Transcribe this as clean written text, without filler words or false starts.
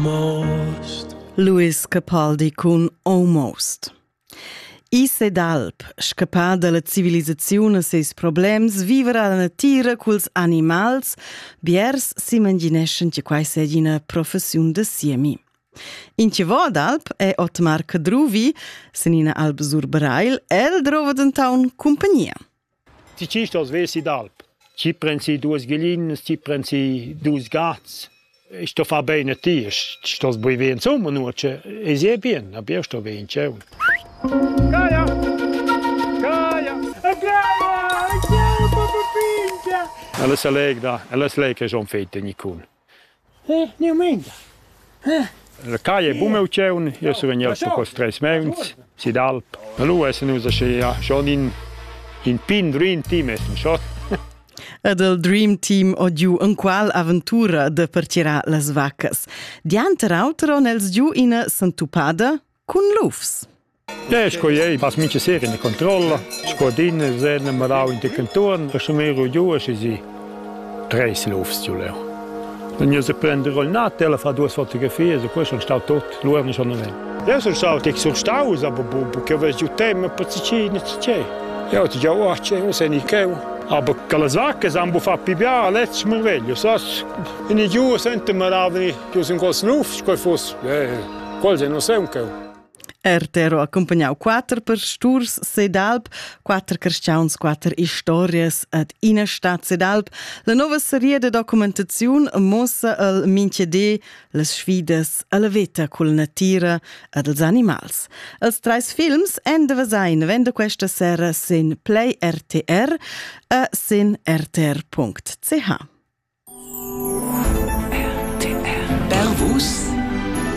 almost. Luis Capaldi con Almost. I sedalp, scappar dalla civilizzazione seis problems, vivere alla natura culs animals, biers si manginescen che quai seggi una professione da siemi. In ce vodalp è Ottmar Cadruvi, senina alp sur Barail, el drova d'antaun compagnia. Si ci stos vesi d'alp. Ci prensi duas gallines, ci prensi dus gats. Sto fa bene ti, stos boi ven somma nuce. E si è bien, abbia sto ven ciao. Gaia! Gaia! Gaia! Ciao, papà pincia! Alla salegda, alla salegda son fette nicun. Ne menga. La caia bume uceun, io so vegnato con 3 meuns, si d'alp. Allora essen usa schon in pin dream team essen schon. Ed il Dream Team o giù in qual avventura de partirà las vaccas. Dianter autero nels giù in Santupada con lufs. Ja, scoiei, pas mince sera in controlla, scodine, zene, marau in de canton, resumero giù e si 3 lufs giù leo. Non io se prendere il nat, ella fa 2 fotografie, so questo sta tot, luorno sono ven. Ja, so staut ich so staus, aber che ves giù tema per ci c'è. Ja, ti già c'è, se ni che. Aber las vacas han bu fatto pibià, let's mi veglio, sas. In giù sente maravini, più sin cos lufs, coi fos. Qual non sei un che. Ertero accompagnau 4 per sturs sedalp, 4 carstgauns, 4 istorias ad ina stat sedalp. La nova serie de documentazione mossa al minchedè las sfidas alla veta col natira ad els animals. Els 3 films en de vasain vende questa sera sin Play RTR a sin rtr.ch. RTR. Per vus